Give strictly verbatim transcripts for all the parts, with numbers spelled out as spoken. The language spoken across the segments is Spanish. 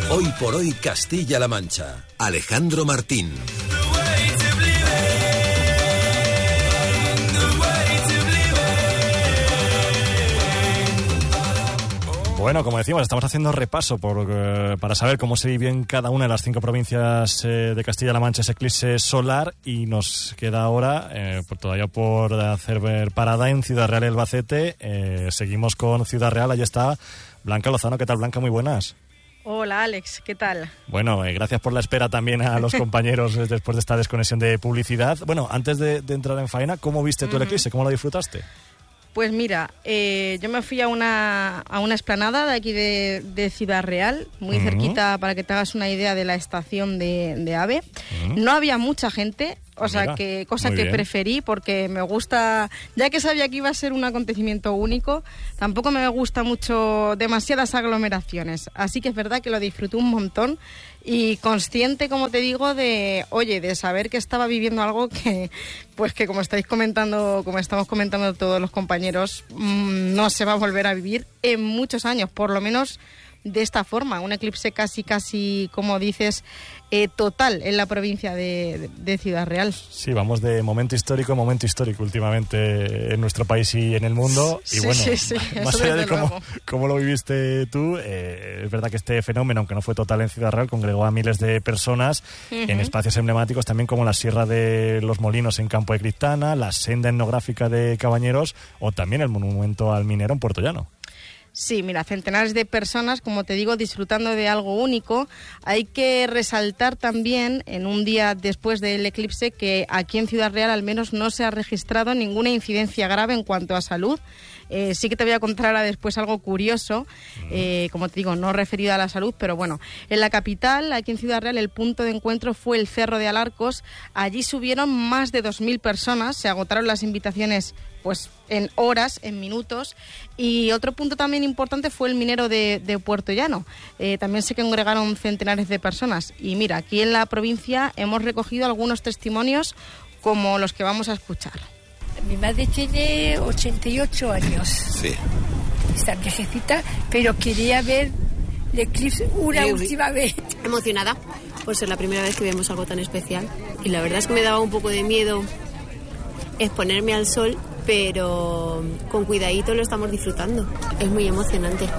Hoy por hoy Castilla-La Mancha. Alejandro Martín. Bueno, como decimos, estamos haciendo repaso por, eh, para saber cómo se vivió en cada una de las cinco provincias eh, de Castilla-La Mancha ese eclipse solar, y nos queda ahora eh, por, todavía por hacer ver parada en Ciudad Real y Albacete. Eh, seguimos con Ciudad Real, ahí está Blanca Lozano. ¿Qué tal, Blanca? Muy buenas. Hola, Alex, ¿qué tal? Bueno, eh, gracias por la espera también a los compañeros eh, después de esta desconexión de publicidad. Bueno, antes de, de entrar en faena, ¿cómo viste tú el eclipse? ¿Cómo lo disfrutaste? Pues mira, eh, yo me fui a una, a una explanada de aquí de, de Ciudad Real, muy uh-huh. cerquita, para que te hagas una idea de la estación de, de AVE. Uh-huh. No había mucha gente, o Mira, sea, que cosa que bien. preferí, porque me gusta, ya que sabía que iba a ser un acontecimiento único, tampoco me gusta mucho demasiadas aglomeraciones. Así que es verdad que lo disfruté un montón y consciente, como te digo, de, oye, de saber que estaba viviendo algo que, pues que como estáis comentando, como estamos comentando todos los compañeros, mmm, no se va a volver a vivir en muchos años, por lo menos de esta forma, un eclipse casi, casi, como dices, eh, total en la provincia de, de, de Ciudad Real. Sí, vamos de momento histórico a momento histórico últimamente en nuestro país y en el mundo. Y sí, bueno, sí, sí, más allá de cómo, cómo lo viviste tú, eh, es verdad que este fenómeno, aunque no fue total en Ciudad Real, congregó a miles de personas uh-huh. en espacios emblemáticos también como la Sierra de los Molinos en Campo de Criptana, la senda etnográfica de Cabañeros o también el monumento al minero en Puerto Llano. Sí, mira, centenares de personas, como te digo, disfrutando de algo único. Hay que resaltar también, en un día después del eclipse, que aquí en Ciudad Real al menos no se ha registrado ninguna incidencia grave en cuanto a salud. Eh, sí que te voy a contar ahora después algo curioso, eh, como te digo, no referido a la salud, pero bueno, en la capital, aquí en Ciudad Real, el punto de encuentro fue el Cerro de Alarcos. Allí subieron más de dos mil personas, se agotaron las invitaciones pues en horas, en minutos. Y otro punto también importante fue el minero de, de Puerto Llano. Eh, también se congregaron centenares de personas. Y mira, aquí en la provincia hemos recogido algunos testimonios como los que vamos a escuchar. Mi madre tiene ochenta y ocho años. Sí. Está viejecita, pero quería ver el eclipse una Muy última vez. Emocionada por ser la primera vez que vemos algo tan especial. Y la verdad es que me daba un poco de miedo exponerme al sol, pero con cuidadito lo estamos disfrutando. Es muy emocionante.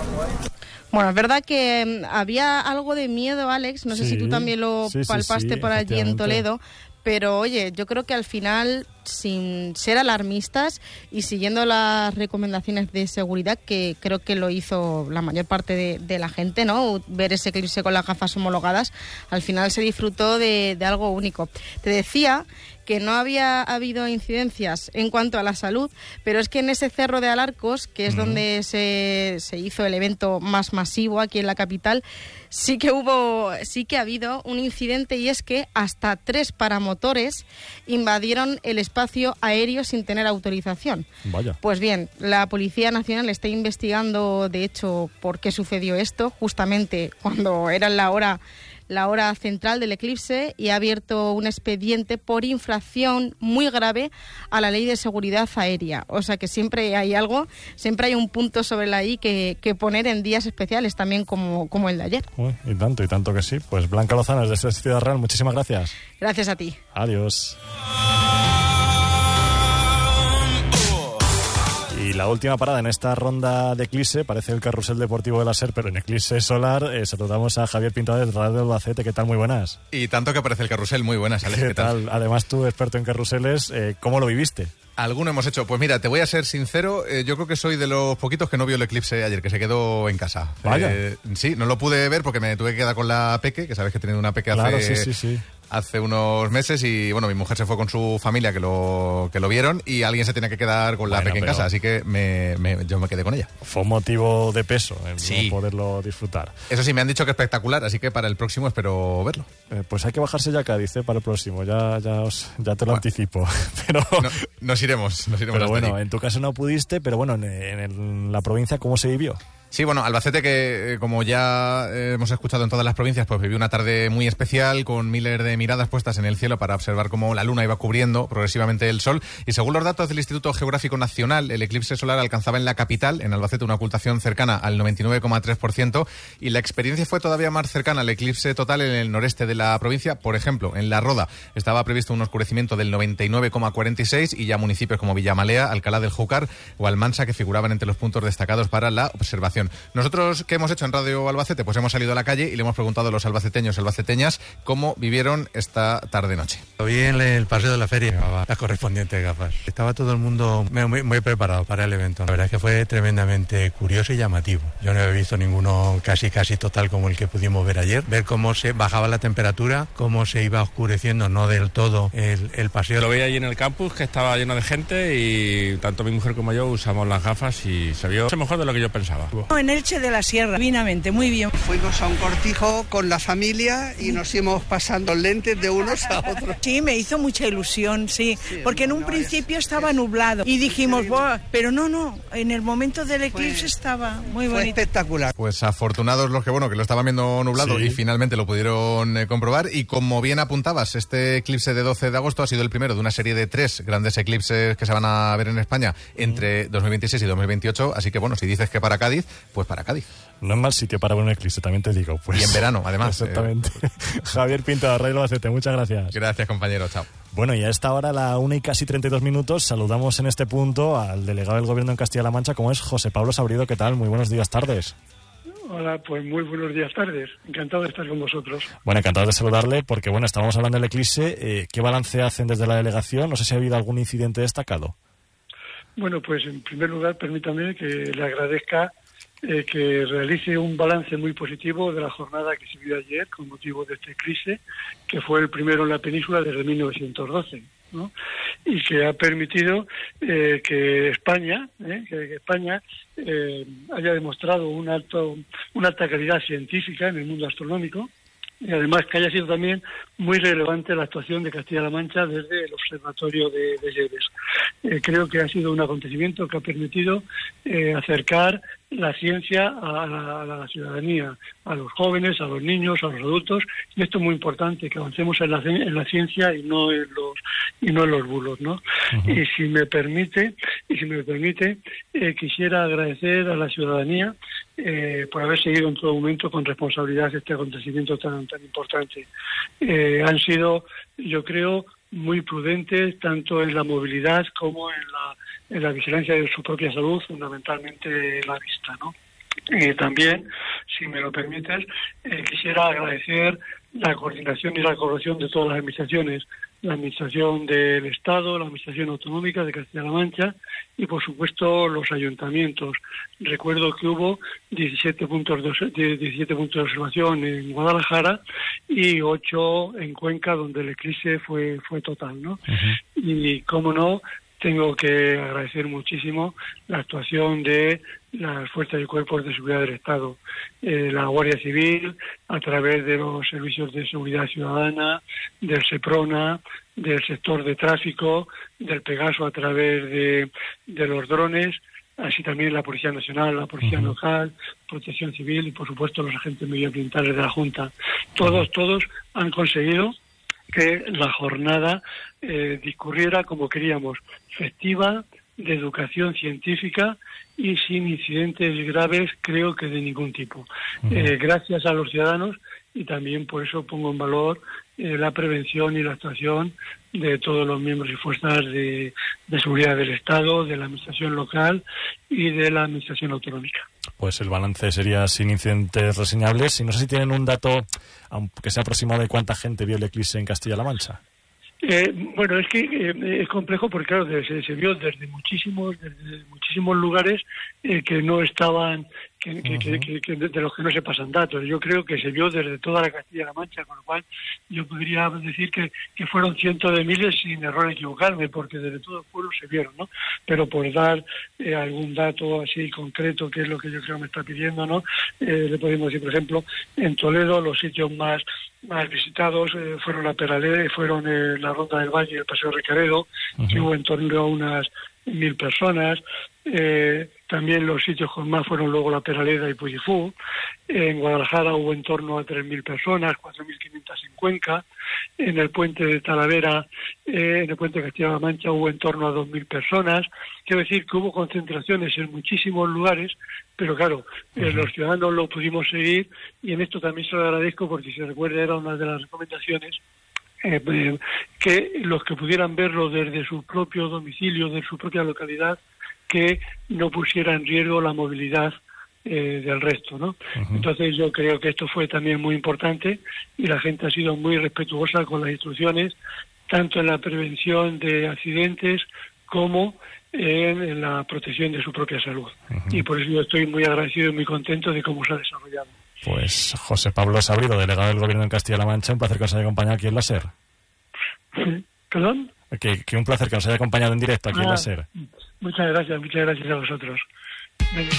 Bueno, es verdad que había algo de miedo, Alex. No sé sí, si tú también lo sí, palpaste sí, sí, por allí en Toledo. Pero oye, yo creo que al final, sin ser alarmistas y siguiendo las recomendaciones de seguridad, que creo que lo hizo la mayor parte de, de la gente, ¿no? Ver ese eclipse con las gafas homologadas, al final se disfrutó de, de algo único. Te decía que no había habido incidencias en cuanto a la salud, pero es que en ese Cerro de Alarcos, que es uh-huh. donde se, se hizo el evento más masivo aquí en la capital, sí que hubo, sí que ha habido un incidente, y es que hasta tres paramotores invadieron el espacio aéreo sin tener autorización. Vaya. Pues bien, la Policía Nacional está investigando, de hecho, por qué sucedió esto, justamente cuando era la hora la hora central del eclipse, y ha abierto un expediente por infracción muy grave a la Ley de Seguridad Aérea. O sea que siempre hay algo, siempre hay un punto sobre la I que, que poner en días especiales, también como, como el de ayer. Uy, y tanto, y tanto que sí. Pues Blanca Lozano, desde Ciudad Real, muchísimas gracias. Gracias a ti. Adiós. Y la última parada en esta ronda de eclipse, parece el carrusel deportivo de la SER, pero en eclipse solar, eh, saludamos a Javier Pintado de Radio Albacete. ¿Qué tal? Muy buenas. Y tanto que parece el carrusel, muy buenas, Alex. ¿Qué, ¿Qué tal? tal? Además, tú, experto en carruseles, eh, ¿cómo lo viviste? Alguno hemos hecho. Pues mira, te voy a ser sincero, eh, yo creo que soy de los poquitos que no vio el eclipse ayer, que se quedó en casa. Vaya. Eh, sí, no lo pude ver porque me tuve que quedar con la peque, que sabes que he tenido una peque claro, hace... sí, sí, sí. hace unos meses, y bueno, mi mujer se fue con su familia que lo que lo vieron, y alguien se tenía que quedar con la bueno, peque en casa, así que me, me, yo me quedé con ella. Fue un motivo de peso el sí. no poderlo disfrutar. Eso sí, me han dicho que es espectacular, así que para el próximo espero verlo. Eh, pues hay que bajarse ya a Cádiz, ¿eh? Para el próximo, ya, ya, os, ya te lo bueno, anticipo. pero no, Nos iremos, nos iremos. Pero bueno, allí. En tu caso no pudiste, pero bueno, en, en, el, en la provincia, ¿cómo se vivió? Sí, bueno, Albacete que, como ya hemos escuchado en todas las provincias, pues vivió una tarde muy especial con miles de miradas puestas en el cielo para observar cómo la luna iba cubriendo progresivamente el sol. Y según los datos del Instituto Geográfico Nacional, el eclipse solar alcanzaba en la capital, en Albacete, una ocultación cercana al noventa y nueve coma tres por ciento, y la experiencia fue todavía más cercana al eclipse total en el noreste de la provincia. Por ejemplo, en La Roda estaba previsto un oscurecimiento del noventa y nueve coma cuarenta y seis, y ya municipios como Villamalea, Alcalá del Júcar o Almansa que figuraban entre los puntos destacados para la observación. Nosotros, ¿qué hemos hecho en Radio Albacete? Pues hemos salido a la calle y le hemos preguntado a los albaceteños y albaceteñas cómo vivieron esta tarde-noche. Lo vi en el paseo de la feria, las correspondientes gafas. Estaba todo el mundo muy, muy preparado para el evento. La verdad es que fue tremendamente curioso y llamativo. Yo no he visto ninguno casi casi total como el que pudimos ver ayer. Ver cómo se bajaba la temperatura, cómo se iba oscureciendo, no del todo, el, el paseo. Lo veía allí en el campus, que estaba lleno de gente, y tanto mi mujer como yo usamos las gafas y se vio mejor de lo que yo pensaba. En Elche de la Sierra, divinamente, muy bien. Fuimos a un cortijo con la familia y nos íbamos pasando lentes de unos a otros. Sí, me hizo mucha ilusión, sí, sí, porque en un no, principio es, estaba nublado y dijimos, Buah", pero no, no, en el momento del eclipse fue, estaba muy bonito. Fue espectacular. Pues afortunados los que, bueno, que lo estaban viendo nublado, sí, y finalmente lo pudieron eh, comprobar. Y como bien apuntabas, este eclipse de doce de agosto ha sido el primero de una serie de tres grandes eclipses que se van a ver en España entre dos mil veintiséis y dos mil veintiocho, así que bueno, si dices que para Cádiz, pues para Cádiz. No es mal sitio para ver un eclipse, también te digo. Pues. Y en verano, además. Exactamente. Eh. Javier Pinto, de Radio Albacete, muchas gracias. Gracias, compañero, chao. Bueno, y a esta hora, a la una y casi treinta y dos minutos, saludamos en este punto al delegado del Gobierno en Castilla-La Mancha, como es José Pablo Sabrido. ¿Qué tal? Muy buenos días, tardes. Hola, pues muy buenos días, tardes. Encantado de estar con vosotros. Bueno, encantado de saludarle, porque bueno, estábamos hablando del eclipse. Eh, ¿Qué balance hacen desde la delegación? No sé si ha habido algún incidente destacado. Bueno, pues en primer lugar, permítame que le agradezca eh, que realice un balance muy positivo de la jornada que se vivió ayer con motivo de este eclipse, que fue el primero en la península desde mil novecientos doce, ¿no? Y que ha permitido eh, que España, eh, que, que España eh, haya demostrado un alto, una alta calidad científica en el mundo astronómico, y además que haya sido también muy relevante la actuación de Castilla-La Mancha desde el Observatorio de, de Lleves. Eh, creo que ha sido un acontecimiento que ha permitido eh, acercar la ciencia a la, a la ciudadanía, a los jóvenes, a los niños, a los adultos, y esto es muy importante, que avancemos en la, en la ciencia y no en los y no en los bulos, ¿no? Uh-huh. Y si me permite, y si me permite, eh, quisiera agradecer a la ciudadanía eh, por haber seguido en todo momento con responsabilidad este acontecimiento tan tan importante. Eh, han sido, yo creo, muy prudentes tanto en la movilidad como en la en la vigilancia de su propia salud, fundamentalmente la vista, ¿no? Eh, también, si me lo permites, eh, quisiera agradecer la coordinación y la colaboración de todas las administraciones, la Administración del Estado, la Administración Autonómica de Castilla-La Mancha y, por supuesto, los ayuntamientos. Recuerdo que hubo diecisiete puntos de, diecisiete puntos de observación en Guadalajara y ocho en Cuenca, donde el eclipse fue, fue total, ¿no? Uh-huh. Y, cómo no, tengo que agradecer muchísimo la actuación de las fuerzas y cuerpos de seguridad del Estado, eh, la Guardia Civil, a través de los servicios de seguridad ciudadana, del SEPRONA, del sector de tráfico, del Pegaso a través de, de los drones, así también la Policía Nacional, la Policía uh-huh. Local, Protección Civil y, por supuesto, los agentes medioambientales de la Junta. Todos, uh-huh. todos han conseguido que la jornada eh, discurriera como queríamos, festiva, de educación científica y sin incidentes graves, creo que de ningún tipo. Uh-huh. Eh, gracias a los ciudadanos, y también por eso pongo en valor eh, la prevención y la actuación de todos los miembros y fuerzas de, de seguridad del Estado, de la Administración local y de la Administración autonómica. Pues el balance sería sin incidentes reseñables. Y no sé si tienen un dato, aunque sea aproximado, de cuánta gente vio el eclipse en Castilla-La Mancha. Eh, bueno, es que eh, es complejo porque, claro, se, se vio desde muchísimos desde muchísimos lugares eh, que no estaban, que, que, uh-huh. que, que, que de los que no se pasan datos. Yo creo que se vio desde toda la Castilla-La Mancha, con lo cual yo podría decir que, que fueron cientos de miles sin error equivocarme, porque desde todo el pueblo se vieron, ¿no? Pero por dar eh, algún dato así concreto, que es lo que yo creo me está pidiendo, ¿no? Eh, le podemos decir, por ejemplo, en Toledo los sitios más más visitados eh, fueron la Peralé, fueron eh, la Ronda del Valle y el Paseo Recaredo, uh-huh. que hubo en torno a unas mil personas. Eh, También los sitios con más fueron luego La Peraleda y Puyifú. En Guadalajara hubo en torno a tres mil personas, cuatro mil quinientas en Cuenca. En el puente de Talavera, eh, en el puente de Castilla-La Mancha hubo en torno a dos mil personas. Quiero decir que hubo concentraciones en muchísimos lugares, pero claro, eh, los ciudadanos lo pudimos seguir, y en esto también se lo agradezco, porque si se recuerda era una de las recomendaciones, eh, eh, que los que pudieran verlo desde su propio domicilio, de su propia localidad, que no pusiera en riesgo la movilidad eh, del resto, ¿no? Uh-huh. Entonces yo creo que esto fue también muy importante, y la gente ha sido muy respetuosa con las instrucciones, tanto en la prevención de accidentes como en, en la protección de su propia salud. Uh-huh. Y por eso yo estoy muy agradecido y muy contento de cómo se ha desarrollado. Pues José Pablo Sabrido, delegado del Gobierno en Castilla-La Mancha, un placer que nos haya acompañado aquí en la SER. ¿Perdón? Que, que un placer que nos haya acompañado en directo aquí ah, en la SER. Muchas gracias, muchas gracias a vosotros.